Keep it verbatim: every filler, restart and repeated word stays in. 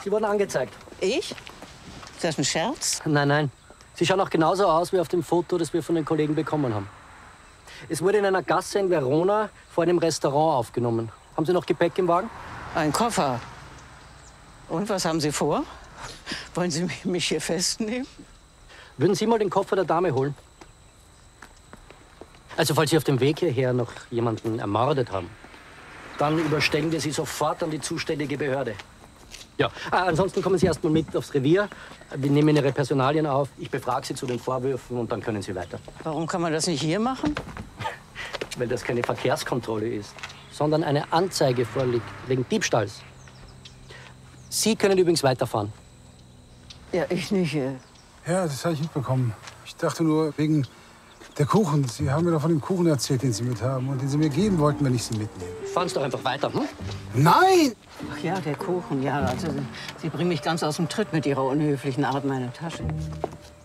Sie wurden angezeigt. Ich? Ist das ein Scherz? Nein, nein. Sie schauen auch genauso aus wie auf dem Foto, das wir von den Kollegen bekommen haben. Es wurde in einer Gasse in Verona vor einem Restaurant aufgenommen. Haben Sie noch Gepäck im Wagen? Ein Koffer. Und was haben Sie vor? Wollen Sie mich hier festnehmen? Würden Sie mal den Koffer der Dame holen? Also, falls Sie auf dem Weg hierher noch jemanden ermordet haben, dann überstellen wir Sie sofort an die zuständige Behörde. Ja, äh, ansonsten kommen Sie erst mal mit aufs Revier. Wir nehmen Ihre Personalien auf. Ich befrage Sie zu den Vorwürfen und dann können Sie weiter. Warum kann man das nicht hier machen? Weil das keine Verkehrskontrolle ist, sondern eine Anzeige vorliegt wegen Diebstahls. Sie können übrigens weiterfahren. Ja, ich nicht. äh. Ja, das habe ich mitbekommen. Ich dachte nur wegen der Kuchen. Sie haben mir doch von dem Kuchen erzählt, den Sie mit haben und den Sie mir geben wollten, wenn ich Sie mitnehme. Fahren Sie doch einfach weiter, hm? Nein! Ach ja, der Kuchen, ja. Also, Sie bringen mich ganz aus dem Tritt mit Ihrer unhöflichen Art, meine Tasche.